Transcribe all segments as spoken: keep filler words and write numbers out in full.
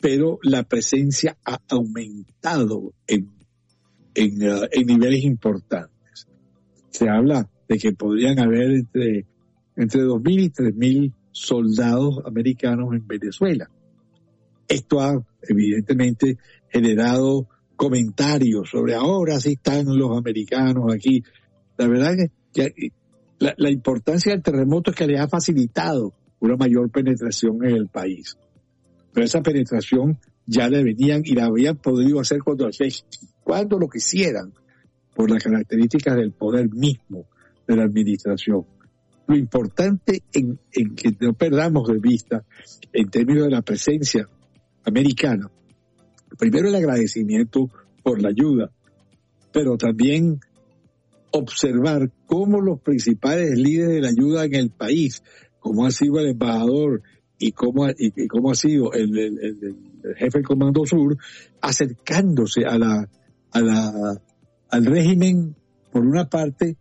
pero la presencia ha aumentado en, en, uh, en niveles importantes. Se habla de que podrían haber entre, entre dos mil y tres mil soldados americanos en Venezuela. Esto ha evidentemente generado comentarios sobre ahora sí están los americanos aquí. La verdad es que la, la importancia del terremoto es que le ha facilitado una mayor penetración en el país. Pero esa penetración ya la venían y la habían podido hacer cuando, cuando lo quisieran, por las características del poder mismo de la administración. Lo importante en, en que no perdamos de vista, en términos de la presencia americana, primero el agradecimiento por la ayuda, pero también observar cómo los principales líderes de la ayuda en el país, como ha sido el embajador y cómo, y, y cómo ha sido el, el, el, el jefe del Comando Sur, acercándose a la, a la, al régimen, por una parte,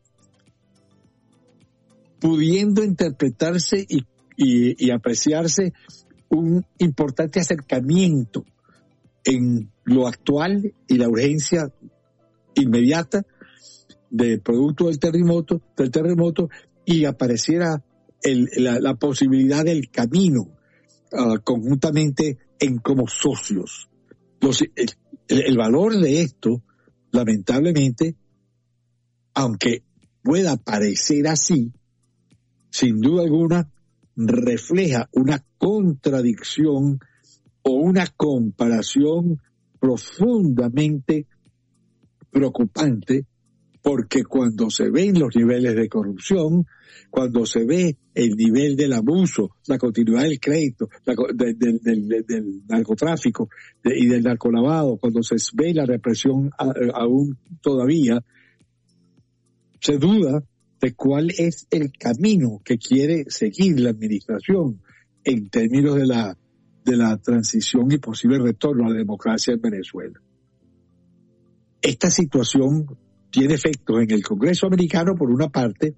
pudiendo interpretarse y, y, y apreciarse un importante acercamiento en lo actual y la urgencia inmediata del producto del terremoto, del terremoto y apareciera el, la, la posibilidad del camino uh, conjuntamente en como socios. Los, el, el valor de esto, lamentablemente, aunque pueda parecer así, sin duda alguna refleja una contradicción o una comparación profundamente preocupante, porque cuando se ven los niveles de corrupción, cuando se ve el nivel del abuso, la continuidad del crédito, la, de, de, de, de, del narcotráfico de, y del narcolavado, cuando se ve la represión a, aún todavía, se duda de cuál es el camino que quiere seguir la administración en términos de la, de la transición y posible retorno a la democracia en Venezuela. Esta situación tiene efectos en el Congreso americano, por una parte,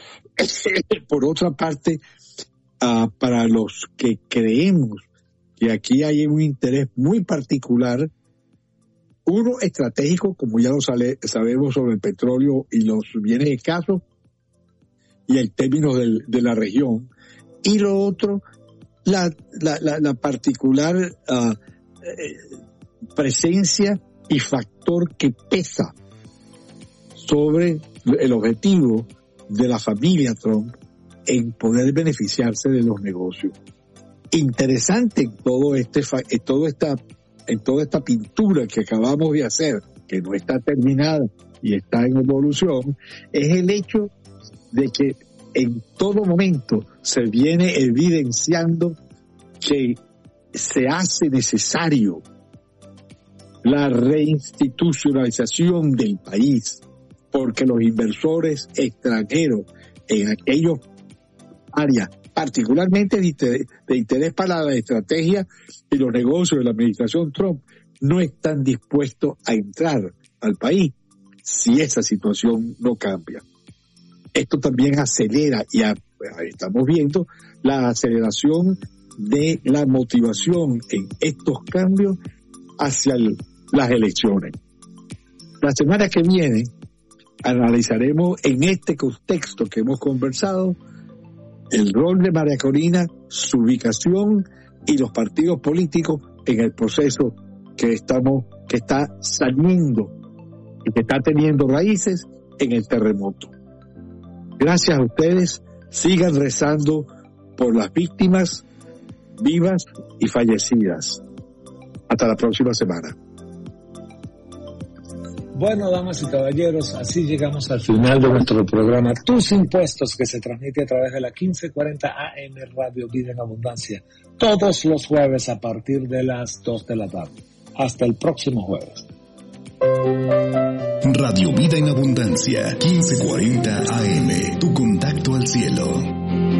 por otra parte, uh, para los que creemos que aquí hay un interés muy particular, uno estratégico, como ya lo sale, sabemos sobre el petróleo y los bienes escasos, y el término del, de la región, y lo otro, la, la, la, la particular uh, eh, presencia y factor que pesa sobre el objetivo de la familia Trump en poder beneficiarse de los negocios. Interesante en todo este, en todo esta, en toda esta pintura que acabamos de hacer, que no está terminada y está en evolución, es el hecho de que en todo momento se viene evidenciando que se hace necesario la reinstitucionalización del país, porque los inversores extranjeros en aquellas áreas, particularmente de interés, de interés para la estrategia y los negocios de la administración Trump, no están dispuestos a entrar al país si esa situación no cambia. Esto también acelera, y a, estamos viendo la aceleración de la motivación en estos cambios hacia el, las elecciones. La semana que viene analizaremos en este contexto que hemos conversado el rol de María Corina, su ubicación y los partidos políticos en el proceso que estamos, que está saliendo y que está teniendo raíces en el terremoto. Gracias a ustedes, sigan rezando por las víctimas vivas y fallecidas. Hasta la próxima semana. Bueno, damas y caballeros, así llegamos al final de nuestro programa Tus Impuestos, que se transmite a través de la quince cuarenta A M Radio Vida en Abundancia, todos los jueves a partir de las dos de la tarde. Hasta el próximo jueves. Radio Vida en Abundancia, quince cuarenta A M, tu contacto al cielo.